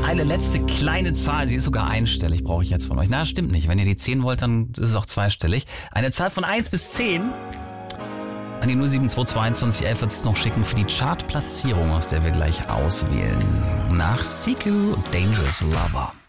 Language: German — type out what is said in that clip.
Eine letzte kleine Zahl, sie ist sogar einstellig, brauche ich jetzt von euch. Na, stimmt nicht. Wenn ihr die 10 wollt, dann ist es auch zweistellig. Eine Zahl von 1 bis 10 an die 07222 11 wird es noch schicken für die Chartplatzierung, aus der wir gleich auswählen. Nach Siku Dangerous Lover.